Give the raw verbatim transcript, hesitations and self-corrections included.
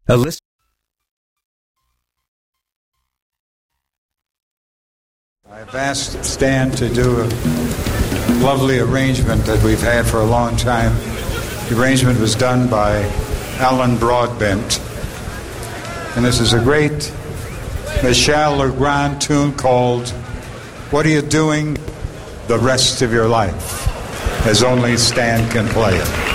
A list. I've asked Stan to do a lovely arrangement that we've had for a long time. The arrangement was done by Alan Broadbent. And this is a great Michel Legrand tune called What Are You Doing the Rest of Your Life? As only Stan can play it.